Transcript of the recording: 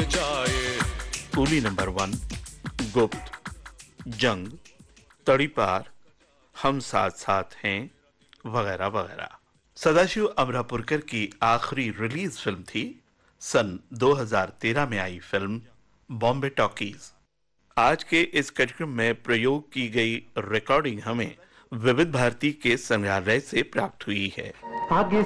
जाए। Coolie number 1, गुप्त, जंग, तड़ीपार, हम साथ साथ हैं, वगैरह वगैरह। सदाशिव अमरापुरकर की आखिरी रिलीज फिल्म थी सन 2013 में आई फिल्म बॉम्बे टॉकीज। आज के इस कार्यक्रम में प्रयोग की गई रिकॉर्डिंग हमें विविध भारती के संग्रहालय से प्राप्त हुई है।